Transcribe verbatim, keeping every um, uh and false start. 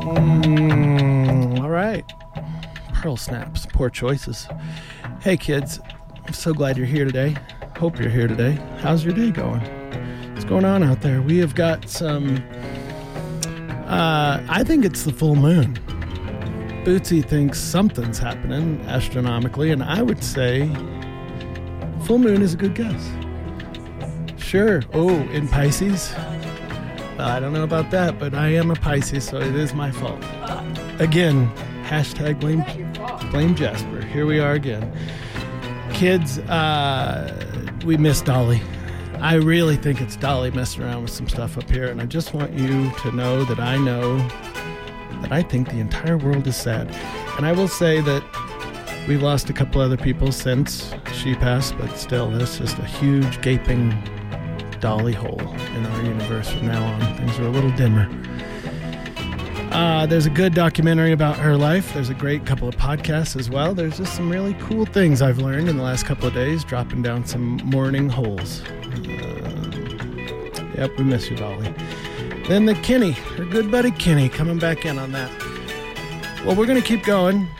Mm, all right. Pearl snaps. Poor choices. Hey, kids. I'm so glad you're here today. Hope you're here today. How's your day going? What's going on out there? We have got some... Uh, I think it's the full moon. Bootsy thinks something's happening astronomically, and I would say full moon is a good guess. Sure. Oh, in Pisces? Well, I don't know about that, but I am a Pisces, so it is my fault. Again, hashtag blame, blame Jasper. Here we are again. Kids, uh, we miss Dolly. I really think it's Dolly messing around with some stuff up here, and I just want you to know that I know that I think the entire world is sad. And I will say that we've lost a couple other people since she passed, but still, there's just a huge gaping Dolly hole in our universe from now on. Things are a little dimmer. Uh, there's a good documentary about her life. There's a great couple of podcasts as well. There's just some really cool things I've learned in the last couple of days, dropping down some morning holes. Uh, yep, we miss you, Dolly. Then the Kenny, her good buddy Kenny, coming back in on that. Well, we're going to keep going.